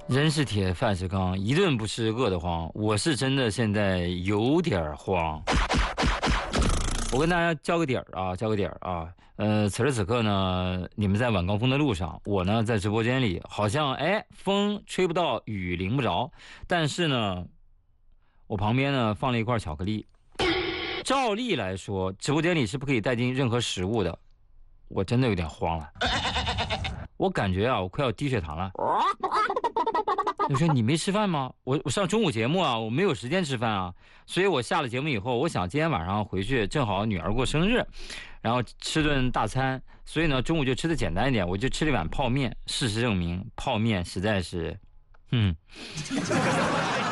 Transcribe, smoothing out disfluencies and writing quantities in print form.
人是铁，饭是钢，一顿不吃饿得慌。我是真的现在有点慌。我跟大家交个底儿啊，交个底儿啊。此时此刻呢，你们在晚高峰的路上，我呢在直播间里，好像风吹不到，雨淋不着，但是呢，我旁边呢放了一块巧克力。照例来说，直播间里是不可以带进任何食物的。我真的有点慌了，我感觉啊，我快要低血糖了。我说你没吃饭吗？我上中午节目啊，我没有时间吃饭啊，所以我下了节目以后，我想今天晚上回去正好女儿过生日，然后吃顿大餐，所以呢中午就吃的简单一点，我就吃了一碗泡面。事实证明，泡面实在是，